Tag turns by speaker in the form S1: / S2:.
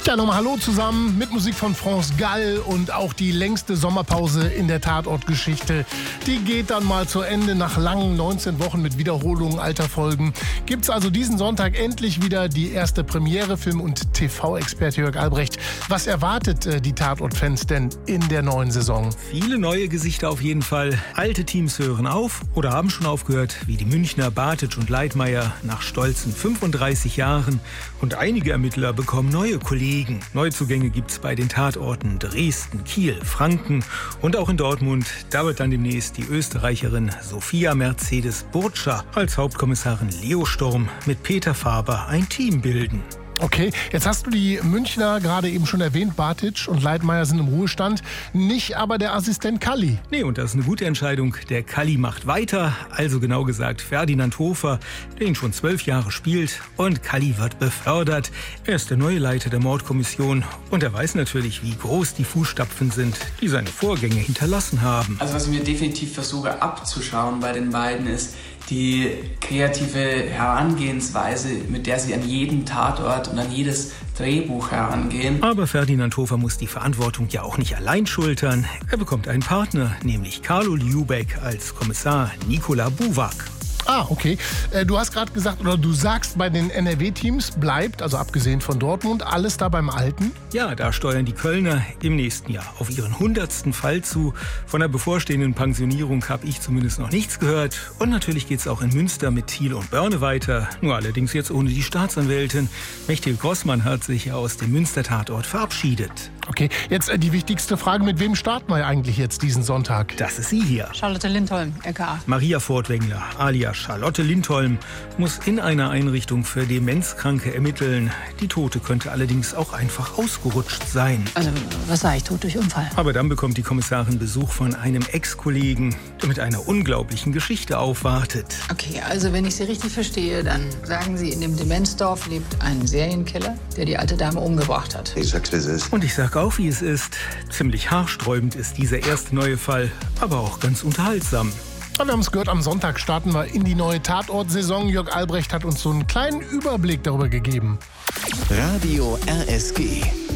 S1: Ja, nochmal Hallo zusammen mit Musik von France Gall und auch die längste Sommerpause in der Tatortgeschichte. Die geht dann mal zu Ende nach langen 19 Wochen mit Wiederholungen alter Folgen. Gibt's also diesen Sonntag endlich wieder die erste Premiere. Film- und TV-Experte Jörg Albrecht. Was erwartet die Tatort-Fans denn in der neuen Saison?
S2: Viele neue Gesichter auf jeden Fall. Alte Teams hören auf oder haben schon aufgehört, wie die Münchner Bartitsch und Leitmayr nach stolzen 35 Jahren. Und einige Ermittler bekommen neue Kollegen. Neuzugänge gibt's bei den Tatorten Dresden, Kiel, Franken und auch in Dortmund. Da wird dann demnächst die Österreicherin Sophia Mercedes Burtscher als Hauptkommissarin Leo Sturm mit Peter Faber ein Team bilden.
S1: Okay, jetzt hast du die Münchner gerade eben schon erwähnt. Bartitsch und Leitmayr sind im Ruhestand, nicht aber der Assistent Kalli.
S2: Nee, und das ist eine gute Entscheidung. Der Kalli macht weiter, also genau gesagt Ferdinand Hofer, der ihn schon 12 Jahre spielt. Und Kalli wird befördert. Er ist der neue Leiter der Mordkommission und er weiß natürlich, wie groß die Fußstapfen sind, die seine Vorgänger hinterlassen haben.
S3: Also was ich mir definitiv versuche abzuschauen bei den beiden ist die kreative Herangehensweise, mit der sie an jeden Tatort und an jedes Drehbuch herangehen.
S2: Aber Ferdinand Hofer muss die Verantwortung ja auch nicht allein schultern. Er bekommt einen Partner, nämlich Carlo Liubek als Kommissar Nikola Buwak.
S1: Ah, okay. Du hast gerade gesagt, oder du sagst, bei den NRW-Teams bleibt, also abgesehen von Dortmund, alles da beim Alten?
S2: Ja, da steuern die Kölner im nächsten Jahr auf ihren 100. Fall zu. Von der bevorstehenden Pensionierung habe ich zumindest noch nichts gehört. Und natürlich geht es auch in Münster mit Thiel und Börne weiter. Nur allerdings jetzt ohne die Staatsanwältin. Mechthild Grossmann hat sich ja aus dem Münster-Tatort verabschiedet.
S1: Okay, jetzt die wichtigste Frage, mit wem starten wir eigentlich jetzt diesen Sonntag?
S2: Das ist sie hier.
S4: Charlotte Lindholm, LKA.
S2: Maria Furtwängler, alias Charlotte Lindholm, muss in einer Einrichtung für Demenzkranke ermitteln. Die Tote könnte allerdings auch einfach ausgerutscht sein.
S4: Also, was sage ich, tot durch Unfall?
S2: Aber dann bekommt die Kommissarin Besuch von einem Ex-Kollegen, der mit einer unglaublichen Geschichte aufwartet.
S4: Okay, also wenn ich Sie richtig verstehe, dann sagen Sie, in dem Demenzdorf lebt ein Serienkiller, der die alte Dame umgebracht hat.
S5: Ich sag's, wie es ist.
S2: Und ich sag auch, wie es ist. Ziemlich haarsträubend ist dieser erste neue Fall, aber auch ganz unterhaltsam.
S1: Wir haben es gehört, am Sonntag starten wir in die neue Tatort-Saison. Jörg Albrecht hat uns so einen kleinen Überblick darüber gegeben.
S5: Radio RSG.